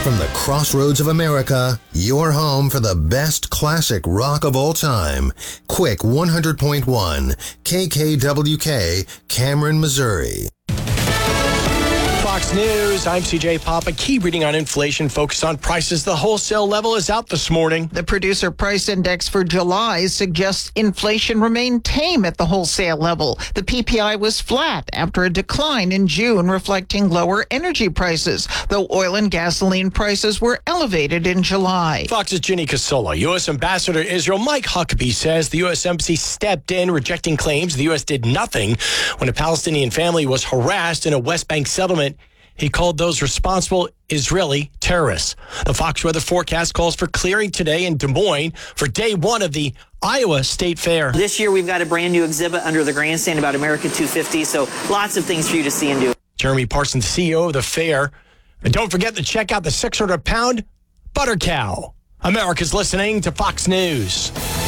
From the crossroads of America, your home for the best classic rock of all time. Quick 100.1 KKWK, Cameron, Missouri. Fox News, I'm CJ Pop. A key reading on inflation focused on prices. The wholesale level is out this morning. The producer price index for July suggests inflation remained tame at the wholesale level. The PPI was flat after a decline in June, reflecting lower energy prices, though oil and gasoline prices were elevated in July. Fox's Ginny Casola. U.S. Ambassador to Israel Mike Huckabee says the U.S. Embassy stepped in, rejecting claims the U.S. did nothing when a Palestinian family was harassed in a West Bank settlement. He called those responsible Israeli terrorists. The Fox weather forecast calls for clearing today in Des Moines for day one of the Iowa State Fair. This year, we've got a brand new exhibit under the grandstand about America 250, so lots of things for you to see and do. Jeremy Parsons, CEO of the fair. And don't forget to check out the 600-pound butter cow. America's listening to Fox News.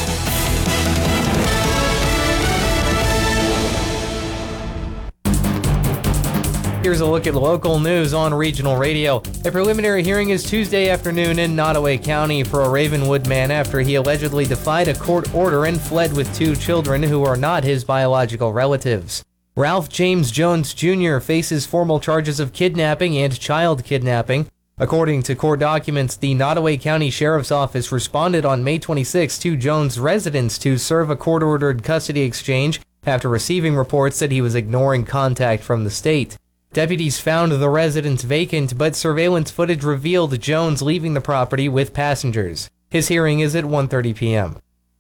Here's a look at local news on regional radio. A preliminary hearing is Tuesday afternoon in Nottoway County for a Ravenwood man after he allegedly defied a court order and fled with two children who are not his biological relatives. Ralph James Jones Jr. faces formal charges of kidnapping and child kidnapping. According to court documents, the Nottoway County Sheriff's Office responded on May 26 to Jones' residence to serve a court-ordered custody exchange after receiving reports that he was ignoring contact from the state. Deputies found the residence vacant, but surveillance footage revealed Jones leaving the property with passengers. His hearing is at 1:30 p.m.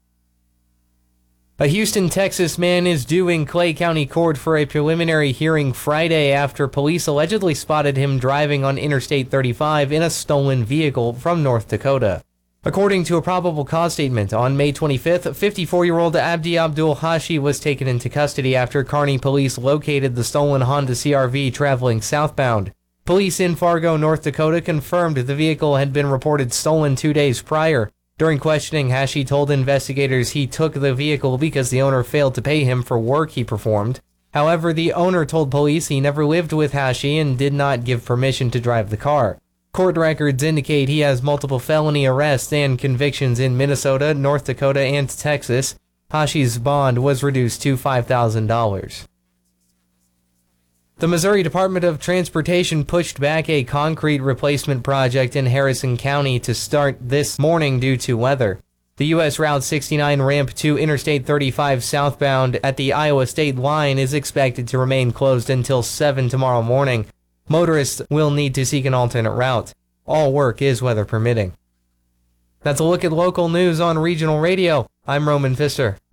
A Houston, Texas man is due in Clay County Court for a preliminary hearing Friday after police allegedly spotted him driving on Interstate 35 in a stolen vehicle from North Dakota. According to a probable cause statement, on May 25th, 54-year-old Abdi Abdul Hashi was taken into custody after Kearney police located the stolen Honda CR-V traveling southbound. Police in Fargo, North Dakota confirmed the vehicle had been reported stolen 2 days prior. During questioning, Hashi told investigators he took the vehicle because the owner failed to pay him for work he performed. However, the owner told police he never lived with Hashi and did not give permission to drive the car. Court records indicate he has multiple felony arrests and convictions in Minnesota, North Dakota, and Texas. Hashi's bond was reduced to $5,000. The Missouri Department of Transportation pushed back a concrete replacement project in Harrison County to start this morning due to weather. The U.S. Route 69 ramp to Interstate 35 southbound at the Iowa state line is expected to remain closed until 7 tomorrow morning. Motorists will need to seek an alternate route. All work is weather permitting. That's a look at local news on regional radio. I'm Roman Pfister.